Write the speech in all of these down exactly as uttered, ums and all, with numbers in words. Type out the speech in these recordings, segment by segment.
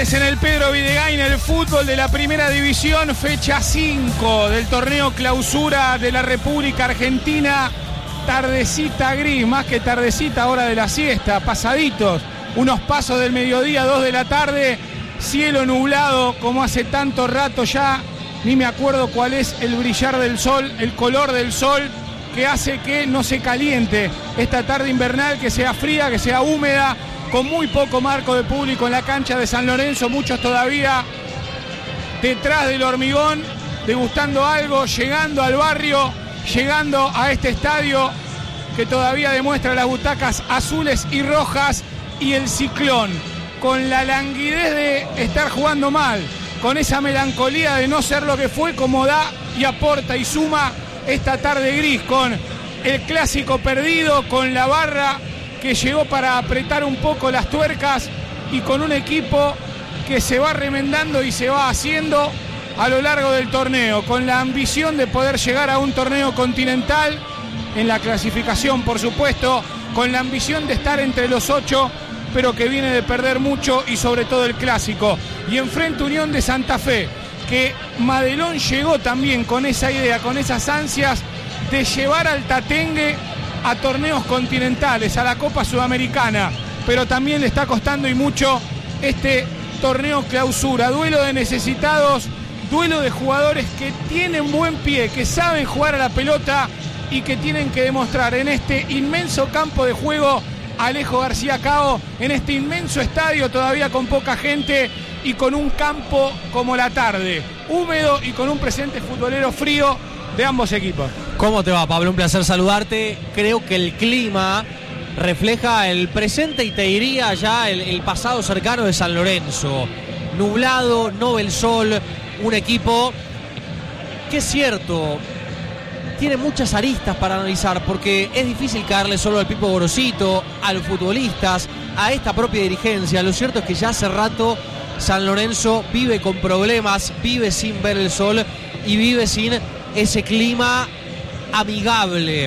Goles en el Pedro Videgain, el fútbol de la primera división, fecha cinco del torneo clausura de la República Argentina. Tardecita gris, más que tardecita, hora de la siesta, pasaditos, unos pasos del mediodía, dos de la tarde, cielo nublado como hace tanto rato ya, ni me acuerdo cuál es el brillar del sol, el color del sol que hace que no se caliente esta tarde invernal, que sea fría, que sea húmeda, con muy poco marco de público en la cancha de San Lorenzo, muchos todavía detrás del hormigón, degustando algo, llegando al barrio, llegando a este estadio que todavía demuestra las butacas azules y rojas y el ciclón, con la languidez de estar jugando mal, con esa melancolía de no ser lo que fue, como da y aporta y suma esta tarde gris, con el clásico perdido, con la barra que llegó para apretar un poco las tuercas y con un equipo que se va remendando y se va haciendo a lo largo del torneo, con la ambición de poder llegar a un torneo continental en la clasificación, por supuesto, con la ambición de estar entre los ocho, pero que viene de perder mucho y sobre todo el clásico. Y enfrente Unión de Santa Fe, que Madelón llegó también con esa idea, con esas ansias de llevar al Tatengue a torneos continentales, a la Copa Sudamericana, pero también le está costando y mucho este torneo clausura, duelo de necesitados, duelo de jugadores que tienen buen pie, que saben jugar a la pelota y que tienen que demostrar en este inmenso campo de juego Alejo García Cao, en este inmenso estadio todavía con poca gente y con un campo como la tarde, húmedo y con un presente futbolero frío de ambos equipos. ¿Cómo te va, Pablo? Un placer saludarte. Creo que el clima refleja el presente y te diría ya el, el pasado cercano de San Lorenzo. Nublado, no ve el sol, un equipo que es cierto, tiene muchas aristas para analizar, porque es difícil caerle solo al Pipo Gorosito, a los futbolistas, a esta propia dirigencia. Lo cierto es que ya hace rato San Lorenzo vive con problemas, vive sin ver el sol y vive sin ese clima amigable,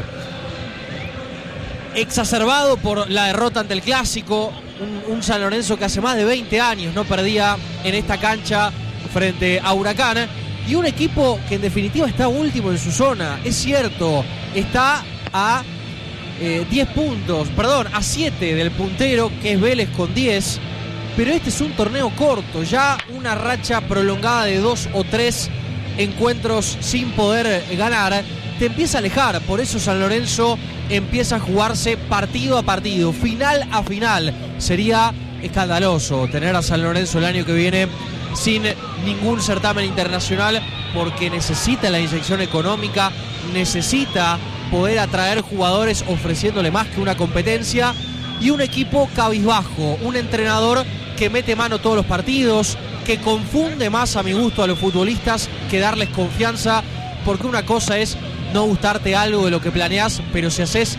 exacerbado por la derrota ante el Clásico, un, un San Lorenzo que hace más de veinte años no perdía en esta cancha frente a Huracán, y un equipo que en definitiva está último en su zona. Es cierto, está a eh, diez puntos, perdón, a siete del puntero, que es Vélez con diez, pero este es un torneo corto, ya una racha prolongada de dos o tres encuentros sin poder ganar te empieza a alejar. Por eso San Lorenzo empieza a jugarse partido a partido, final a final. Sería escandaloso tener a San Lorenzo el año que viene sin ningún certamen internacional, porque necesita la inyección económica, necesita poder atraer jugadores ofreciéndole más que una competencia, y un equipo cabizbajo, un entrenador que mete mano todos los partidos, que confunde más a mi gusto a los futbolistas que darles confianza, porque una cosa es no gustarte algo de lo que planeás, pero si haces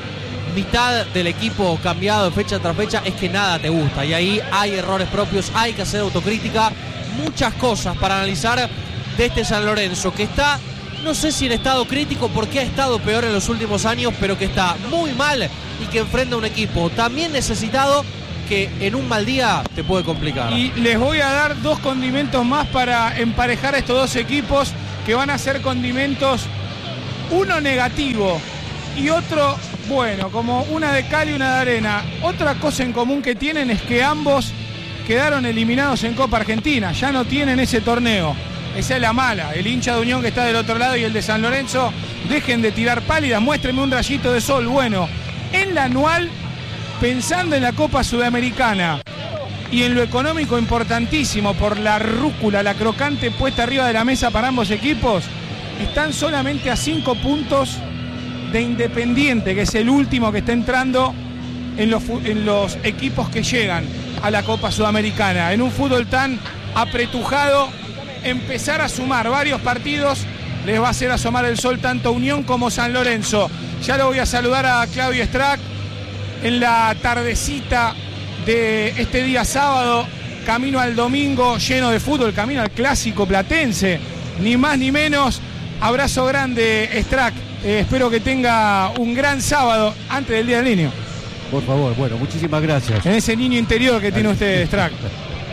mitad del equipo cambiado de fecha tras fecha, es que nada te gusta, y ahí hay errores propios, hay que hacer autocrítica, muchas cosas para analizar de este San Lorenzo, que está, no sé si en estado crítico, porque ha estado peor en los últimos años, pero que está muy mal y que enfrenta a un equipo también necesitado, que en un mal día te puede complicar. Y les voy a dar dos condimentos más para emparejar a estos dos equipos, que van a ser condimentos, uno negativo y otro bueno, como una de cal y una de arena. Otra cosa en común que tienen es que ambos quedaron eliminados en Copa Argentina, ya no tienen ese torneo. Esa es la mala. El hincha de Unión que está del otro lado y el de San Lorenzo, dejen de tirar pálidas, muéstrenme un rayito de sol. Bueno, en la anual, pensando en la Copa Sudamericana y en lo económico importantísimo por la rúcula, la crocante puesta arriba de la mesa para ambos equipos, están solamente a cinco puntos de Independiente, que es el último que está entrando en los, en los equipos que llegan a la Copa Sudamericana. En un fútbol tan apretujado, empezar a sumar varios partidos les va a hacer asomar el sol tanto Unión como San Lorenzo. Ya lo voy a saludar a Claudio Strack en la tardecita de este día sábado, camino al domingo lleno de fútbol, camino al clásico platense, ni más ni menos. Abrazo grande, Strack. Eh, espero que tenga un gran sábado antes del Día del Niño. Por favor, bueno, muchísimas gracias. En ese niño interior que tiene usted, Strack.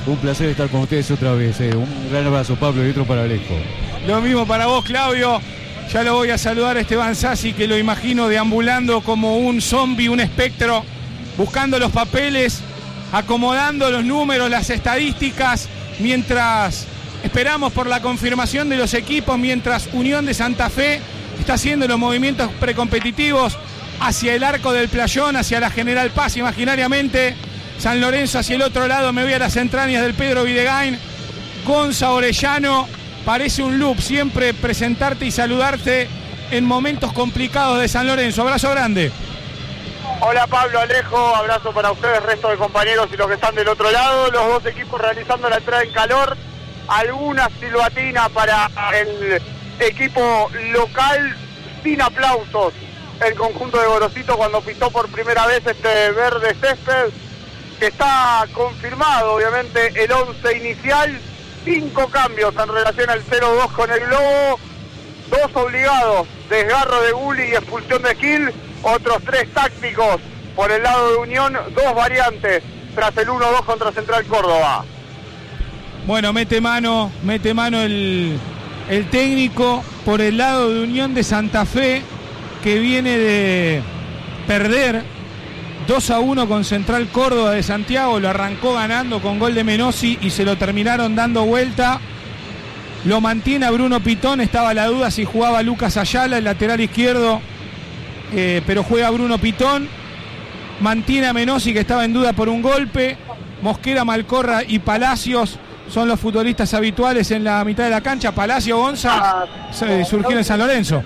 Un placer estar con ustedes otra vez. Eh. Un gran abrazo, Pablo, y otro para Alejo. Lo mismo para vos, Claudio. Ya lo voy a saludar a Esteban Sassi, que lo imagino deambulando como un zombie, un espectro, buscando los papeles, acomodando los números, las estadísticas, mientras esperamos por la confirmación de los equipos, mientras Unión de Santa Fe está haciendo los movimientos precompetitivos hacia el arco del Playón, hacia la General Paz imaginariamente. San Lorenzo hacia el otro lado, me voy a las entrañas del Pedro Videgain. Gonza Orellano, parece un loop siempre presentarte y saludarte en momentos complicados de San Lorenzo. Abrazo grande. Hola Pablo, Alejo, abrazo para ustedes, resto de compañeros y los que están del otro lado. Los dos equipos realizando la entrada en calor. Alguna silbatina para el equipo local, sin aplausos. El conjunto de Gorosito cuando pisó por primera vez este verde césped, que está confirmado obviamente el once inicial. Cinco cambios en relación al cero dos con el Globo, dos obligados, desgarro de Gulli y expulsión de Gil, otros tres tácticos por el lado de Unión, dos variantes tras el uno dos contra Central Córdoba. Bueno, mete mano, mete mano el, el técnico por el lado de Unión de Santa Fe, que viene de perder dos a uno con Central Córdoba de Santiago. Lo arrancó ganando con gol de Menossi y se lo terminaron dando vuelta. Lo mantiene a Bruno Pitón, estaba la duda si jugaba Lucas Ayala, el lateral izquierdo, eh, pero juega Bruno Pitón. Mantiene a Menossi, que estaba en duda por un golpe. Mosquera, Malcorra y Palacios son los futbolistas habituales en la mitad de la cancha. Palacio, Gonza, surgió en San Lorenzo.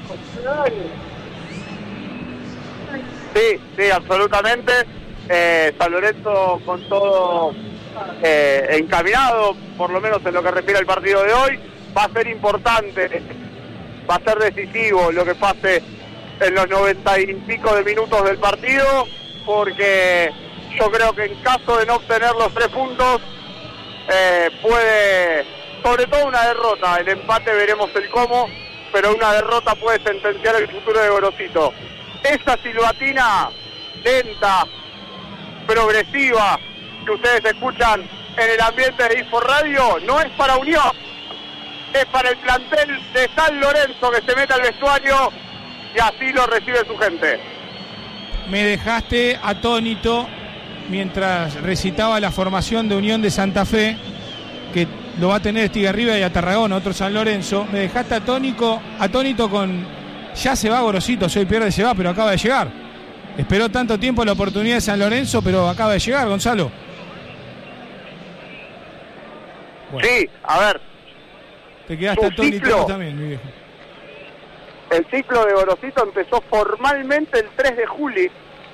Sí, sí, absolutamente. Eh, San Lorenzo con todo eh, encaminado, por lo menos en lo que refiere al partido de hoy. Va a ser importante, va a ser decisivo lo que pase en los noventa y pico de minutos del partido, porque yo creo que en caso de no obtener los tres puntos, eh, puede, sobre todo una derrota, el empate veremos el cómo, pero una derrota puede sentenciar el futuro de Gorosito. Esa silbatina lenta, progresiva, que ustedes escuchan en el ambiente de Info Radio, no es para Unión, es para el plantel de San Lorenzo, que se mete al vestuario y así lo recibe su gente. Me dejaste atónito mientras recitaba la formación de Unión de Santa Fe, que lo va a tener Estigarribia y a Tarragona, otro San Lorenzo. Me dejaste atónico, atónito con... Ya se va Gorosito, si hoy pierde se va, pero acaba de llegar. Esperó tanto tiempo la oportunidad de San Lorenzo, pero acaba de llegar, Gonzalo. Bueno. Sí, a ver. Te quedaste atónito vos también, mi viejo. El ciclo de Gorosito empezó formalmente el tres de julio.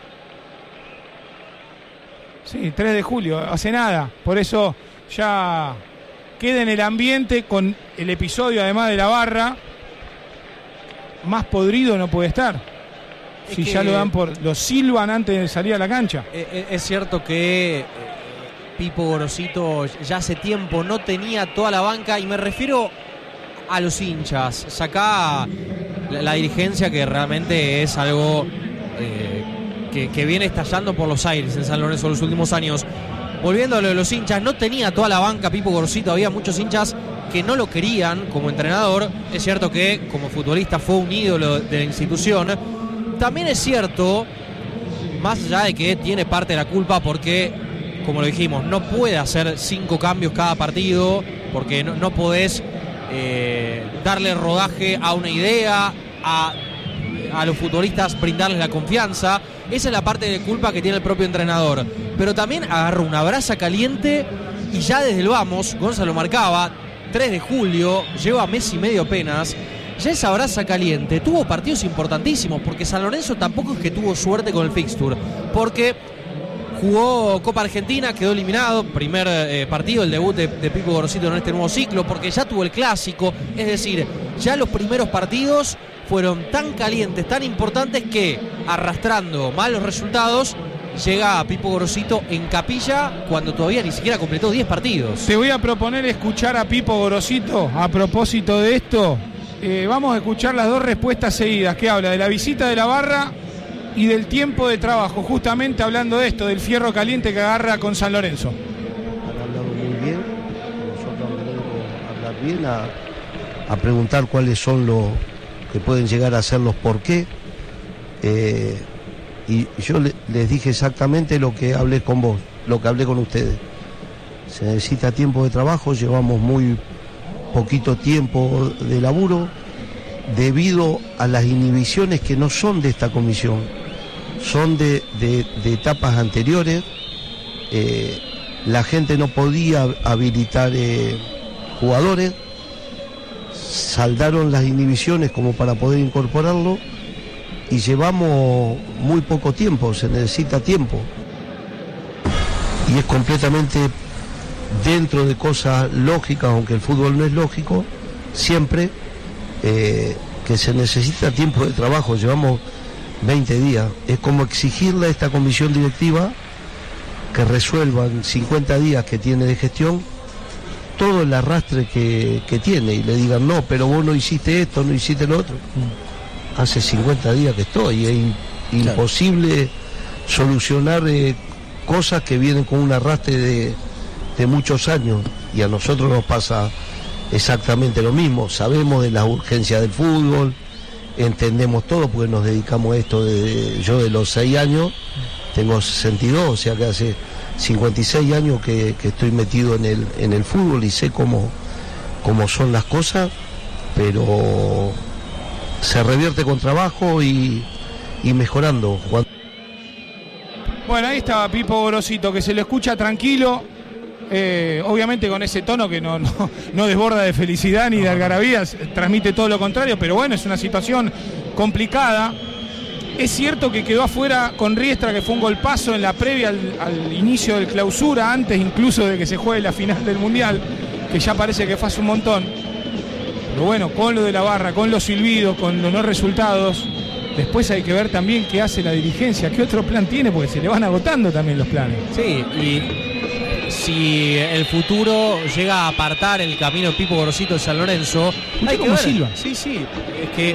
Sí, tres de julio, hace nada. Por eso ya queda en el ambiente con el episodio, además de la barra. Más podrido no puede estar. Es si ya lo dan por... Lo silban antes de salir a la cancha. Es cierto que eh, Pipo Gorosito ya hace tiempo no tenía toda la banca, y me refiero a los hinchas. Sacá la, la dirigencia, que realmente es algo eh, que, que viene estallando por los aires en San Lorenzo en los últimos años. Volviendo a lo de los hinchas, no tenía toda la banca Pipo Gorosito, había muchos hinchas que no lo querían como entrenador. Es cierto que como futbolista fue un ídolo de la institución. También es cierto, más allá de que tiene parte de la culpa, porque, como lo dijimos, no puede hacer cinco cambios cada partido, porque no, no podés eh, darle rodaje a una idea, a, a los futbolistas brindarles la confianza. Esa es la parte de culpa que tiene el propio entrenador. Pero también agarró una brasa caliente y ya desde el vamos, Gonzalo marcaba, tres de julio, lleva mes y medio apenas. Ya esa brasa caliente tuvo partidos importantísimos, porque San Lorenzo tampoco es que tuvo suerte con el fixture, porque jugó Copa Argentina, quedó eliminado, primer eh, partido, el debut de, de Pipo Gorosito en este nuevo ciclo, porque ya tuvo el clásico. Es decir, ya los primeros partidos fueron tan calientes, tan importantes, que arrastrando malos resultados llega a Pipo Gorosito en capilla cuando todavía ni siquiera completó diez partidos. Te voy a proponer escuchar a Pipo Gorosito a propósito de esto. Eh, vamos a escuchar las dos respuestas seguidas, que habla de la visita de la barra y del tiempo de trabajo, justamente hablando de esto, del fierro caliente que agarra con San Lorenzo. Han hablado muy bien, bien a, a preguntar cuáles son los que pueden llegar a ser los por qué. Eh, y yo le, les dije exactamente lo que hablé con vos, lo que hablé con ustedes. Se necesita tiempo de trabajo, llevamos muy poquito tiempo de laburo debido a las inhibiciones que no son de esta comisión, son de, de, de etapas anteriores. Eh, la gente no podía habilitar eh, jugadores, saldaron las inhibiciones como para poder incorporarlo y llevamos muy poco tiempo, se necesita tiempo y es completamente dentro de cosas lógicas, aunque el fútbol no es lógico siempre, eh, que se necesita tiempo de trabajo. Llevamos veinte días, es como exigirle a esta comisión directiva que resuelva en cincuenta días que tiene de gestión todo el arrastre que, que tiene y le digan no, pero vos no hiciste esto, no hiciste lo otro. Mm. Hace cincuenta días que estoy, es in, claro. imposible solucionar eh, cosas que vienen con un arrastre de, de muchos años y a nosotros nos pasa exactamente lo mismo. Sabemos de las urgencias del fútbol, entendemos todo porque nos dedicamos a esto de, yo de los seis años, tengo sesenta y dos, o sea que hace cincuenta y seis años que, que estoy metido en el, en el fútbol y sé cómo, cómo son las cosas, pero se revierte con trabajo y, y mejorando. Bueno, ahí estaba Pipo Gorosito, que se lo escucha tranquilo, eh, obviamente con ese tono que no, no, no desborda de felicidad ni de algarabías, transmite todo lo contrario, pero bueno, es una situación complicada. Es cierto que quedó afuera con Riestra, que fue un golpazo en la previa al, al inicio del Clausura, antes incluso de que se juegue la final del Mundial, que ya parece que fue hace un montón. Pero bueno, con lo de la barra, con los silbidos, con los no resultados, después hay que ver también qué hace la dirigencia, qué otro plan tiene, porque se le van agotando también los planes. Sí, y si el futuro llega a apartar el camino Pipo Gorosito de San Lorenzo, hay que ver. Silva. Sí, sí, es que,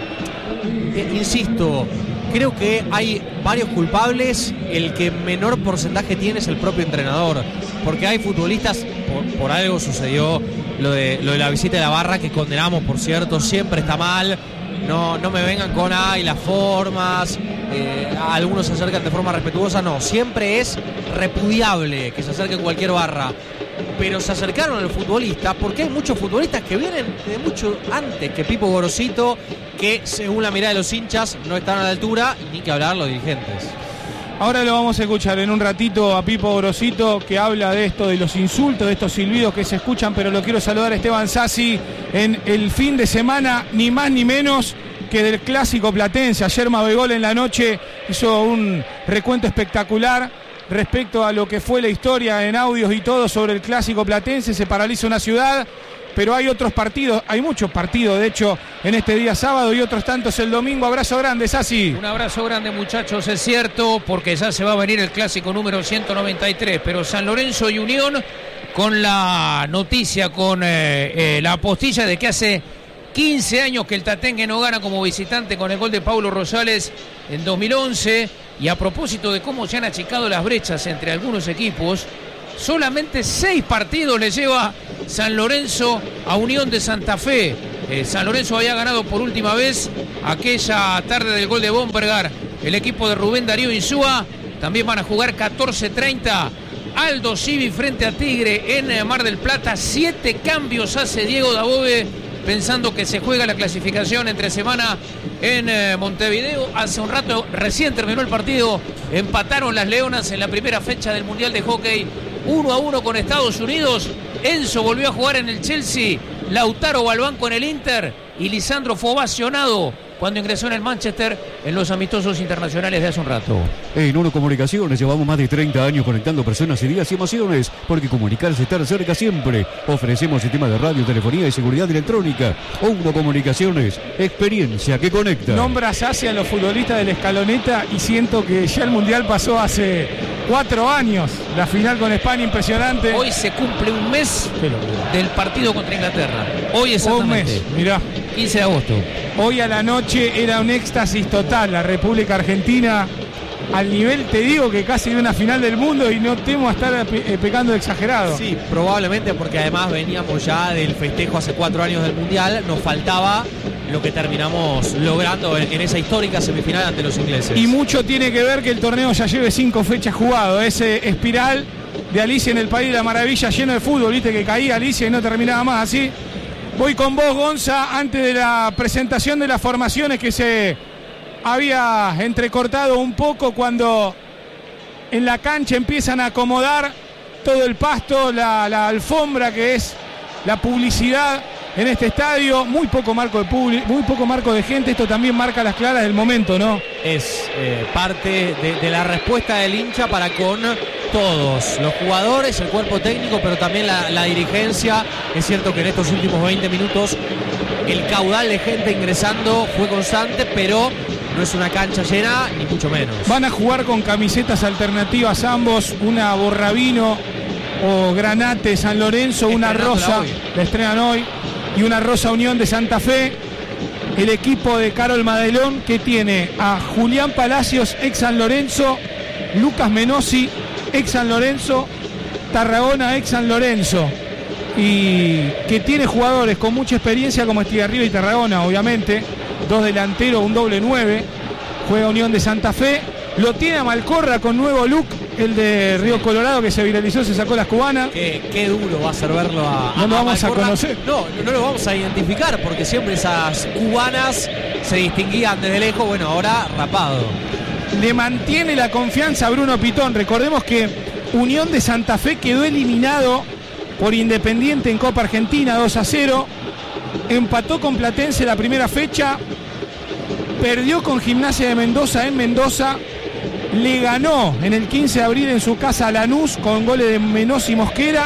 eh, insisto, creo que hay varios culpables, el que menor porcentaje tiene es el propio entrenador, porque hay futbolistas, por, por algo sucedió lo de, lo de la visita de la barra, que condenamos, por cierto, siempre está mal, no, no me vengan con ay, las formas, eh, algunos se acercan de forma respetuosa, no, siempre es repudiable que se acerquen cualquier barra, pero se acercaron al futbolista porque hay muchos futbolistas que vienen de mucho antes que Pipo Gorosito, que según la mirada de los hinchas no están a la altura, y ni que hablar los dirigentes. Ahora lo vamos a escuchar en un ratito a Pipo Gorosito, que habla de esto, de los insultos, de estos silbidos que se escuchan, pero lo quiero saludar a Esteban Sassi en el fin de semana, ni más ni menos que del clásico platense. Ayer Mabegol en la noche hizo un recuento espectacular respecto a lo que fue la historia en audios y todo sobre el clásico platense. Se paraliza una ciudad, pero hay otros partidos, hay muchos partidos de hecho en este día sábado y otros tantos el domingo. Abrazo grande, Sassi. Un abrazo grande, muchachos, es cierto, porque ya se va a venir el clásico número ciento noventa y tres, pero San Lorenzo y Unión con la noticia, con eh, eh, la postilla de que hace quince años que el Tatengue no gana como visitante con el gol de Paulo Rosales en dos mil once, y a propósito de cómo se han achicado las brechas entre algunos equipos, solamente seis partidos le lleva San Lorenzo a Unión de Santa Fe. Eh, San Lorenzo había ganado por última vez aquella tarde del gol de Bombergar el equipo de Rubén Darío Insúa. También van a jugar catorce treinta Aldo Civi frente a Tigre en Mar del Plata. Siete cambios hace Diego Dabove, pensando que se juega la clasificación entre semana en eh, Montevideo. Hace un rato recién terminó el partido, empataron las Leonas en la primera fecha del Mundial de Hockey uno a uno con Estados Unidos. Enzo volvió a jugar en el Chelsea, Lautaro va al banco en el Inter y Lisandro fue ovacionado cuando ingresó en el Manchester en los amistosos internacionales de hace un rato. En Uno Comunicaciones llevamos más de treinta años conectando personas, ideas y emociones, porque comunicarse es estar cerca siempre. Ofrecemos sistemas de radio, telefonía y seguridad electrónica. Uno Comunicaciones, experiencia que conecta. Nombras hacia los futbolistas de la Escaloneta y siento que ya el Mundial pasó hace cuatro años. La final con España, impresionante. Hoy se cumple un mes del partido contra Inglaterra. Hoy exactamente. Un mes, mirá. quince de agosto. Hoy a la noche era un éxtasis total. La República Argentina al nivel, te digo, que casi de una final del mundo, y no temo a estar pe- pecando de exagerado. Sí, probablemente porque además veníamos ya del festejo hace cuatro años del Mundial, nos faltaba lo que terminamos logrando en, en esa histórica semifinal ante los ingleses. Y mucho tiene que ver que el torneo ya lleve cinco fechas jugado, ese espiral de Alicia en el País de la Maravilla lleno de fútbol, viste que caía Alicia y no terminaba más así. Voy con vos, Gonza, antes de la presentación de las formaciones que se había entrecortado un poco cuando en la cancha empiezan a acomodar todo el pasto, la, la alfombra que es la publicidad en este estadio, muy poco marco de publi- muy poco marco de gente, esto también marca las claras del momento, ¿no? Es eh, parte de, de la respuesta del hincha para con todos, los jugadores, el cuerpo técnico, pero también la, la dirigencia. Es cierto que en estos últimos veinte minutos el caudal de gente ingresando fue constante, pero no es una cancha llena, ni mucho menos. Van a jugar con camisetas alternativas ambos, una Borrabino o Granate San Lorenzo, una Estrenándola rosa, hoy. la estrenan hoy, y una rosa Unión de Santa Fe. El equipo de Carol Madelón, que tiene a Julián Palacios, ex San Lorenzo, Lucas Menossi, ex San Lorenzo, Tarragona, ex San Lorenzo, y que tiene jugadores con mucha experiencia como Estigarribia y Tarragona, obviamente, dos delanteros, un doble nueve, juega Unión de Santa Fe, lo tiene a Malcorra con nuevo look, el de Río Colorado que se viralizó, se sacó las cubanas. Qué, qué duro va a ser verlo a, No lo a vamos a Malcorra. conocer. No, no lo vamos a identificar porque siempre esas cubanas se distinguían desde lejos. Bueno, ahora rapado. Le mantiene la confianza a Bruno Pitón. Recordemos que Unión de Santa Fe quedó eliminado por Independiente en Copa Argentina dos a cero. Empató con Platense la primera fecha. Perdió con Gimnasia de Mendoza en Mendoza. Le ganó en el quince de abril en su casa a Lanús con goles de Menossi y Mosquera.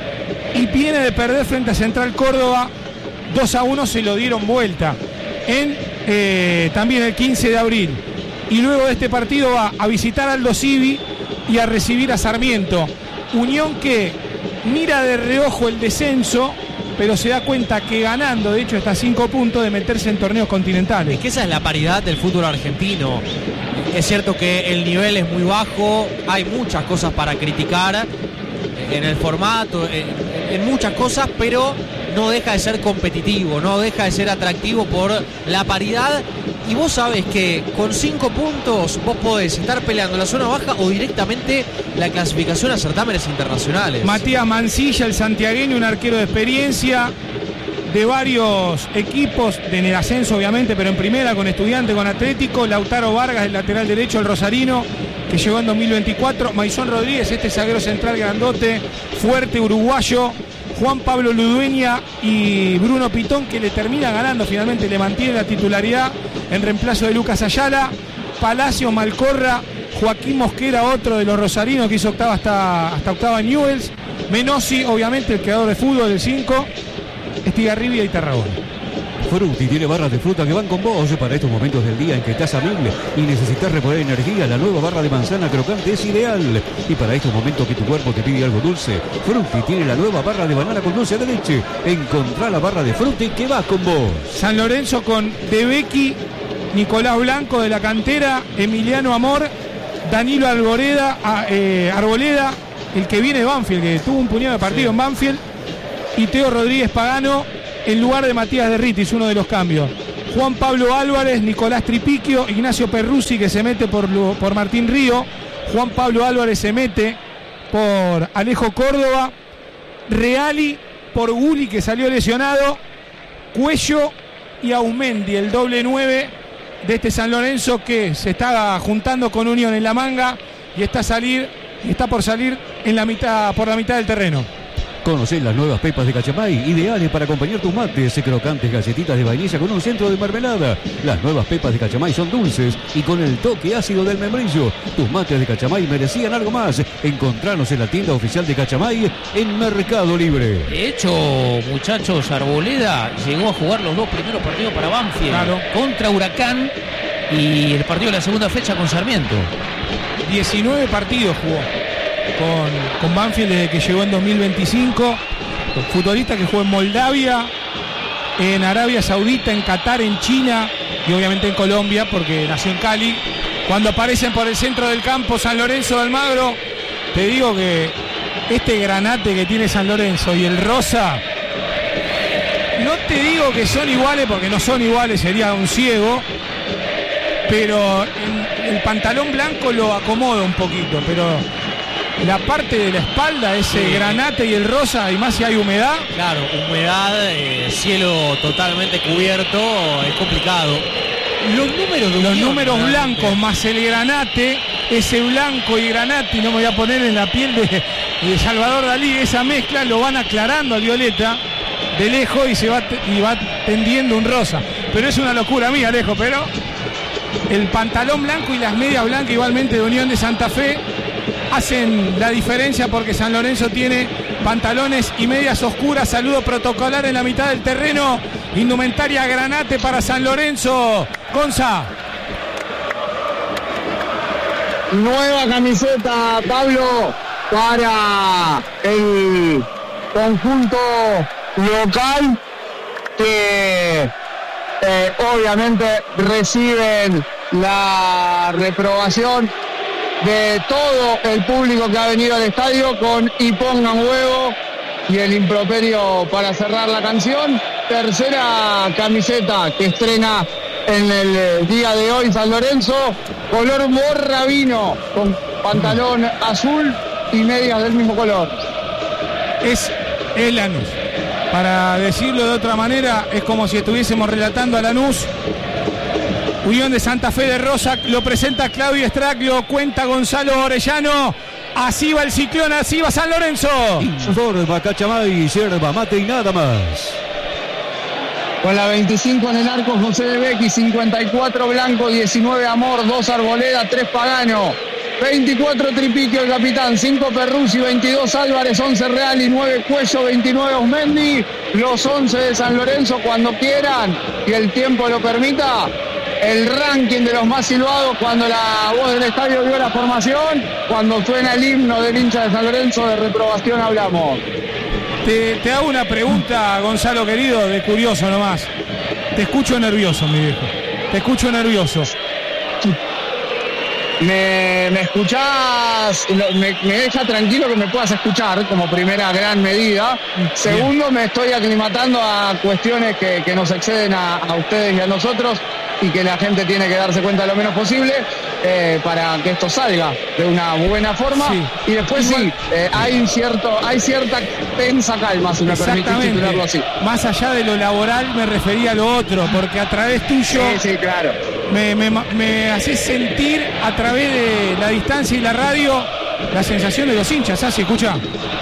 Y viene de perder frente a Central Córdoba dos a uno, se lo dieron vuelta. En eh, también el quince de abril. Y luego de este partido va a visitar Aldo Civi y a recibir a Sarmiento. Unión que mira de reojo el descenso, pero se da cuenta que ganando, de hecho, está a cinco puntos de meterse en torneos continentales. Es que esa es la paridad del fútbol argentino. Es cierto que el nivel es muy bajo, hay muchas cosas para criticar en el formato, en, en muchas cosas, pero no deja de ser competitivo, no deja de ser atractivo por la paridad. Y vos sabés que con cinco puntos vos podés estar peleando la zona baja o directamente la clasificación a certámenes internacionales. Matías Mancilla, el santiagueño, un arquero de experiencia de varios equipos, en el ascenso obviamente, pero en primera con Estudiante, con Atlético. Lautaro Vargas, el lateral derecho, el rosarino, que llegó en dos mil veinticuatro. Maisón Rodríguez, este zaguero central grandote, fuerte, uruguayo. Juan Pablo Ludueña y Bruno Pitón, que le termina ganando finalmente, le mantiene la titularidad en reemplazo de Lucas Ayala. Palacio, Malcorra, Joaquín Mosquera, otro de los rosarinos que hizo octava hasta, hasta octava en Newell's. Menossi, obviamente, el creador de fútbol, del cinco. Estigarribia y Tarragona. Frutti tiene barras de fruta que van con vos para estos momentos del día en que estás amable y necesitas reponer energía. La nueva barra de manzana crocante es ideal. Y para estos momentos que tu cuerpo te pide algo dulce, Frutti tiene la nueva barra de banana con dulce de leche. Encontrá la barra de Frutti que va con vos. San Lorenzo con De Becchi, Nicolás Blanco de la cantera, Emiliano Amor, Danilo Arboleda, a, eh, Arboleda, el que viene de Banfield, que tuvo un puñado de partido sí. en Banfield, y Teo Rodríguez Pagano en lugar de Matías Derritis, uno de los cambios. Juan Pablo Álvarez, Nicolás Tripiquio, Ignacio Perruzzi, que se mete por, por Martín Río, Juan Pablo Álvarez se mete por Alejo Córdoba, Reali por Guli, que salió lesionado, Cuello y Aumendi, el doble nueve de este San Lorenzo, que se está juntando con Unión en la manga y está, salir, está por salir en la mitad, por la mitad del terreno. Conocé las nuevas pepas de Cachamay, ideales para acompañar tus mates, crocantes galletitas de vainilla con un centro de mermelada. Las nuevas pepas de Cachamay son dulces y con el toque ácido del membrillo. Tus mates de Cachamay merecían algo más. Encontranos en la tienda oficial de Cachamay en Mercado Libre. De hecho, muchachos, Arboleda llegó a jugar los dos primeros partidos para Banfield, claro, contra Huracán y el partido de la segunda fecha con Sarmiento. diecinueve partidos jugó con, con Banfield desde que llegó en dos mil veinticinco. Futbolista que jugó en Moldavia, en Arabia Saudita, en Qatar, en China y obviamente en Colombia, porque nació en Cali. cuando aparecen por el centro del campo San Lorenzo de Almagro, te digo que este granate que tiene San Lorenzo y el rosa, no te digo que son iguales porque no son iguales, sería un ciego, pero el, el pantalón blanco lo acomoda un poquito, pero la parte de la espalda, ese sí. granate y el rosa, y más si hay humedad. Claro, humedad, eh, cielo totalmente cubierto, es complicado. Los números, de los números blancos más el granate, ese blanco y granate, y no me voy a poner en la piel de, de Salvador Dalí, esa mezcla lo van aclarando al violeta de lejos y se va y va tendiendo un rosa. Pero es una locura mía, Alejo, pero el pantalón blanco y las medias blancas igualmente de Unión de Santa Fe hacen la diferencia porque San Lorenzo tiene pantalones y medias oscuras. Saludo protocolar en la mitad del terreno. Indumentaria granate para San Lorenzo. Gonza. Nueva camiseta, Pablo, para el conjunto local que eh, obviamente reciben la reprobación de todo el público que ha venido al estadio con "y pongan huevo" y el improperio para cerrar la canción. Tercera camiseta que estrena en el día de hoy San Lorenzo, color morra vino, con pantalón azul y medias del mismo color. Es el Lanús. Para decirlo de otra manera, es como si estuviésemos relatando a Lanús. Unión de Santa Fe de Rosa, lo presenta Claudio Estraclio, cuenta Gonzalo Orellano. Así va el ciclón, así va San Lorenzo. Informa Cachamay, yerba mate y nada más. Con la veinticinco en el arco, José de Becchi, cincuenta y cuatro Blanco, diecinueve Amor, dos Arboleda, tres Pagano, veinticuatro Tripiquio el capitán, cinco Perruzzi, veintidós Álvarez, once Real y nueve Cuello, veintinueve Osmendi. Los once de San Lorenzo cuando quieran y el tiempo lo permita. El ranking de los más silbados cuando la voz del estadio dio la formación, cuando suena el himno del hincha de San Lorenzo, de reprobación hablamos. Te, te hago una pregunta, Gonzalo querido, de curioso nomás. Te escucho nervioso, mi viejo. Te escucho nervioso. Me, me escuchás, me, me deja tranquilo que me puedas escuchar como primera gran medida. Segundo, me estoy aclimatando a cuestiones que, que nos exceden a, a ustedes y a nosotros y que la gente tiene que darse cuenta lo menos posible eh, para que esto salga de una buena forma. Sí. Y después Igual, sí, eh, hay un cierto, hay cierta tensa calma, si me permitís titularlo así. Más allá de lo laboral me refería a lo otro, porque a través tuyo sí, sí, claro. me, me, me haces sentir a través de la distancia y la radio la sensación de los hinchas. ¿Ah, se escucha?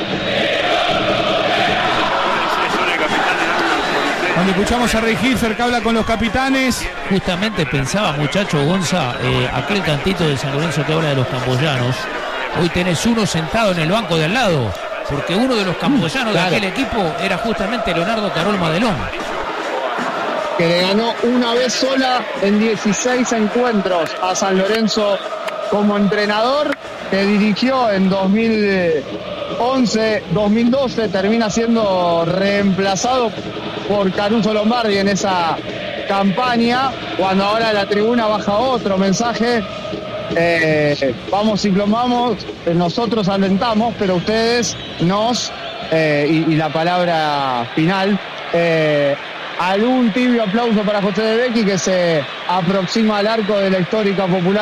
Cuando escuchamos a Rey Hilfer que habla con los capitanes. Justamente pensaba, muchacho Gonza, eh, aquel cantito de San Lorenzo que habla de los camboyanos. Hoy tenés uno sentado en el banco de al lado, porque uno de los camboyanos claro. de aquel equipo era justamente Leonardo Carol Madelón, que le ganó una vez sola en dieciséis encuentros a San Lorenzo como entrenador, que dirigió en dos mil once, dos mil doce, termina siendo reemplazado por Caruso Lombardi en esa campaña, cuando ahora la tribuna baja otro mensaje, eh, vamos ciclón, vamos, nosotros alentamos, pero ustedes nos, eh, y, y la palabra final, eh, algún tibio aplauso para José de Becchi, que se aproxima al arco de la histórica Popular.